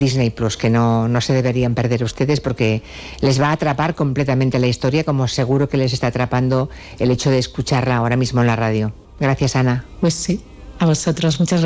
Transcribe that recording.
Disney Plus, que no se deberían perder ustedes, porque les va a atrapar completamente la historia, como seguro que les está atrapando el hecho de escucharla ahora mismo en la radio. Gracias, Ana. Pues sí, a vosotros, muchas gracias.